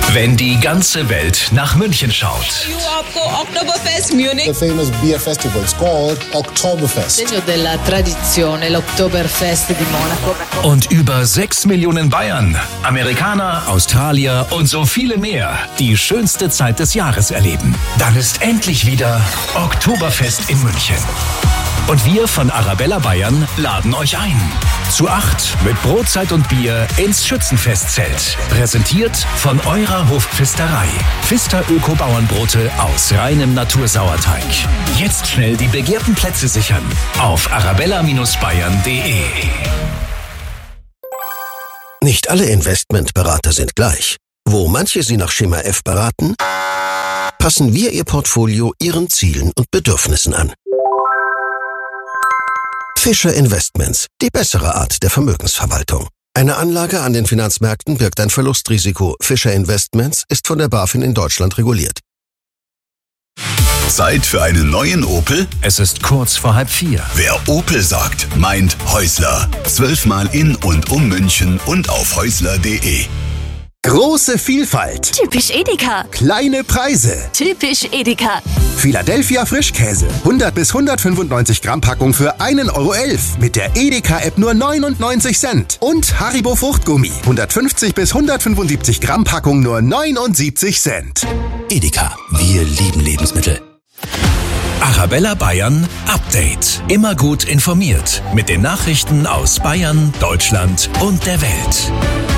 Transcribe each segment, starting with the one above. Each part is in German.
Wenn die ganze Welt nach München schaut. Oktoberfest Munich. The famous beer festival is called Oktoberfest. Segno della tradizione, l'Oktoberfest di Monaco. Und über 6 Millionen Bayern, Amerikaner, Australier und so viele mehr die schönste Zeit des Jahres erleben. Dann ist endlich wieder Oktoberfest in München. Und wir von Arabella Bayern laden euch ein. Zu 8 mit Brotzeit und Bier ins Schützenfestzelt. Präsentiert von eurer Hofpfisterei. Pfister Öko-Bauernbrote aus reinem Natursauerteig. Jetzt schnell die begehrten Plätze sichern auf arabella-bayern.de. Nicht alle Investmentberater sind gleich. Wo manche Sie nach Schema F beraten, passen wir Ihr Portfolio Ihren Zielen und Bedürfnissen an. Fischer Investments, die bessere Art der Vermögensverwaltung. Eine Anlage an den Finanzmärkten birgt ein Verlustrisiko. Fischer Investments ist von der BaFin in Deutschland reguliert. Zeit für einen neuen Opel? Es ist kurz vor 3:30. Wer Opel sagt, meint Häusler. 12-mal in und um München und auf häusler.de. Große Vielfalt. Typisch Edeka. Kleine Preise. Typisch Edeka. Philadelphia Frischkäse. 100 bis 195 Gramm Packung für 1,11 € mit der Edeka-App nur 99 Cent. Und Haribo Fruchtgummi. 150 bis 175 Gramm Packung nur 79 Cent. Edeka, wir lieben Lebensmittel. Arabella Bayern Update. Immer gut informiert mit den Nachrichten aus Bayern, Deutschland und der Welt.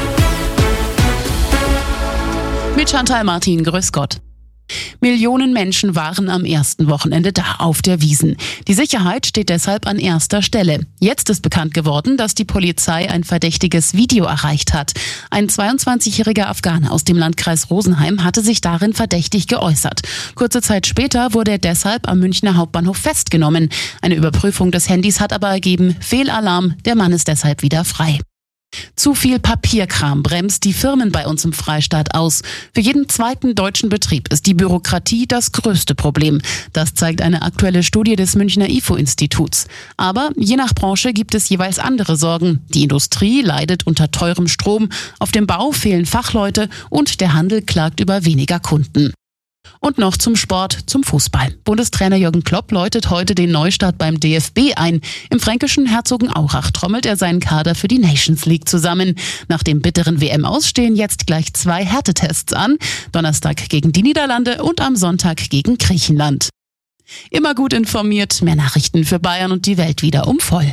Mit Chantal Martin, grüß Gott. Millionen Menschen waren am ersten Wochenende da auf der Wiesn. Die Sicherheit steht deshalb an erster Stelle. Jetzt ist bekannt geworden, dass die Polizei ein verdächtiges Video erreicht hat. Ein 22-jähriger Afghane aus dem Landkreis Rosenheim hatte sich darin verdächtig geäußert. Kurze Zeit später wurde er deshalb am Münchner Hauptbahnhof festgenommen. Eine Überprüfung des Handys hat aber ergeben, Fehlalarm, der Mann ist deshalb wieder frei. Zu viel Papierkram bremst die Firmen bei uns im Freistaat aus. Für jeden zweiten deutschen Betrieb ist die Bürokratie das größte Problem. Das zeigt eine aktuelle Studie des Münchner IFO-Instituts. Aber je nach Branche gibt es jeweils andere Sorgen. Die Industrie leidet unter teurem Strom, auf dem Bau fehlen Fachleute und der Handel klagt über weniger Kunden. Und noch zum Sport, zum Fußball. Bundestrainer Jürgen Klopp läutet heute den Neustart beim DFB ein. Im fränkischen Herzogenaurach trommelt er seinen Kader für die Nations League zusammen. Nach dem bitteren WM-Aus stehen jetzt gleich 2 Härtetests an. Donnerstag gegen die Niederlande und am Sonntag gegen Griechenland. Immer gut informiert, mehr Nachrichten für Bayern und die Welt wieder um voll.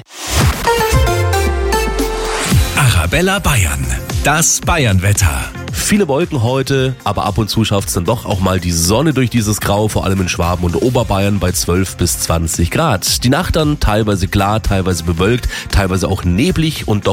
Arabella Bayern, das Bayernwetter. Viele Wolken heute, aber ab und zu schafft es dann doch auch mal die Sonne durch dieses Grau, vor allem in Schwaben und Oberbayern bei 12 bis 20 Grad. Die Nacht dann teilweise klar, teilweise bewölkt, teilweise auch neblig und doch